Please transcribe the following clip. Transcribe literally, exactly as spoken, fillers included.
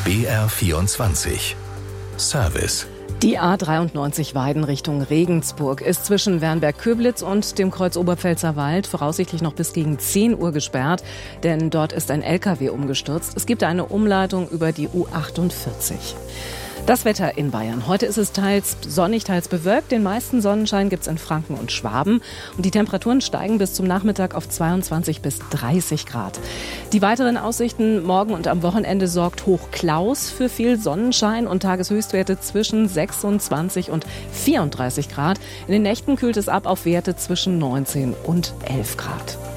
B R vierundzwanzig Service. Die A dreiundneunzig Weiden Richtung Regensburg ist zwischen Wernberg-Köblitz und dem Kreuz Oberpfälzer Wald voraussichtlich noch bis gegen zehn Uhr gesperrt, denn dort ist ein L K W umgestürzt. Es gibt eine Umleitung über die U achtundvierzig. Das Wetter in Bayern. Heute ist es teils sonnig, teils bewölkt. Den meisten Sonnenschein gibt es in Franken und Schwaben. Und die Temperaturen steigen bis zum Nachmittag auf zweiundzwanzig bis dreißig Grad. Die weiteren Aussichten morgen und am Wochenende sorgt Hoch Klaus für viel Sonnenschein und Tageshöchstwerte zwischen sechsundzwanzig und vierunddreißig Grad. In den Nächten kühlt es ab auf Werte zwischen neunzehn und elf Grad.